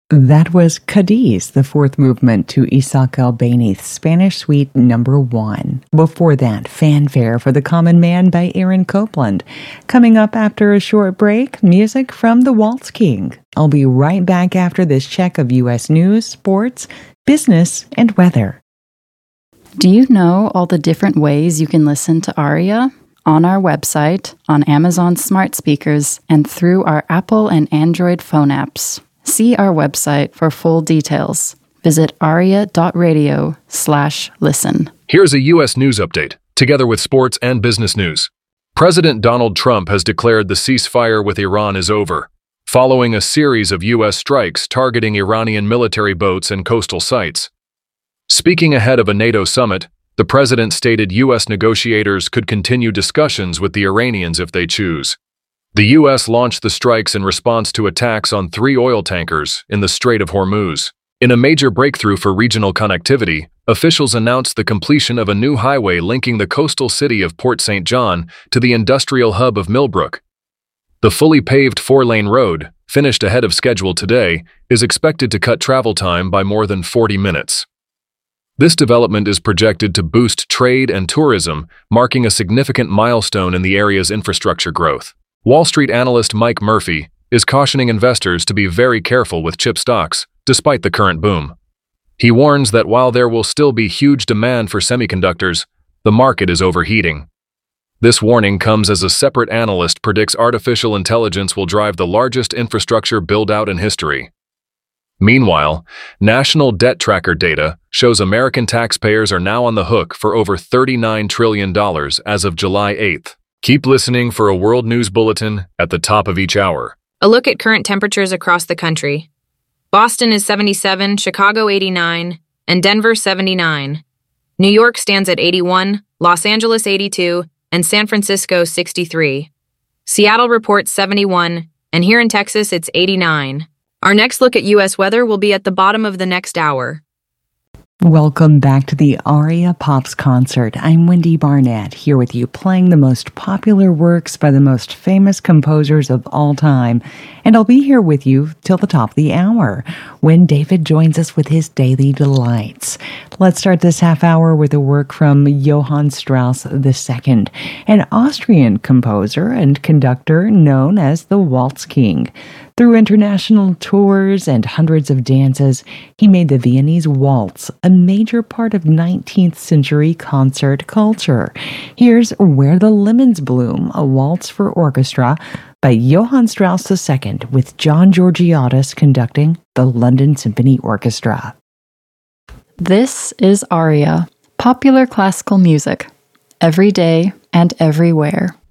That was Cadiz, the fourth movement to Isaac Albéniz's Spanish Suite No. 1. Before that, Fanfare for the Common Man by Aaron Copland. Coming up after a short break, music from the Waltz King. I'll be right back after this check of U.S. news, sports, business, and weather. Do you know all the different ways you can listen to ARIA? On our website, on Amazon smart speakers, and through our Apple and Android phone apps. See our website for full details. Visit aria.radio/listen. Here's a U.S. news update, together with sports and business news. President Donald Trump has declared the ceasefire with Iran is over, following a series of U.S. strikes targeting Iranian military boats and coastal sites. Speaking ahead of a NATO summit, the president stated U.S. negotiators could continue discussions with the Iranians if they choose. The U.S. launched the strikes in response to attacks on 3 oil tankers in the Strait of Hormuz. In a major breakthrough for regional connectivity, officials announced the completion of a new highway linking the coastal city of Port St. John to the industrial hub of Millbrook. The fully paved 4-lane road, finished ahead of schedule today, is expected to cut travel time by more than 40 minutes. This development is projected to boost trade and tourism, marking a significant milestone in the area's infrastructure growth. Wall Street analyst Mike Murphy is cautioning investors to be very careful with chip stocks, despite the current boom. He warns that while there will still be huge demand for semiconductors, the market is overheating. This warning comes as a separate analyst predicts artificial intelligence will drive the largest infrastructure build-out in history. Meanwhile, National Debt Tracker data shows American taxpayers are now on the hook for over $39 trillion as of July 8th. Keep listening for a World News Bulletin at the top of each hour. A look at current temperatures across the country. Boston is 77, Chicago 89, and Denver 79. New York stands at 81, Los Angeles 82, and San Francisco 63. Seattle reports 71, and here in Texas it's 89. Our next look at U.S. weather will be at the bottom of the next hour. Welcome back to the ARIA Pops Concert. I'm Wendy Barnett, here with you playing the most popular works by the most famous composers of all time. And I'll be here with you till the top of the hour, when David joins us with his Daily Delights. Let's start this half hour with a work from Johann Strauss II, an Austrian composer and conductor known as the Waltz King. Through international tours and hundreds of dances, he made the Viennese waltz a major part of 19th century concert culture. Here's Where the Lemons Bloom, a waltz for orchestra by Johann Strauss II, with John Georgiadis conducting the London Symphony Orchestra. This is ARIA, popular classical music, every day and everywhere.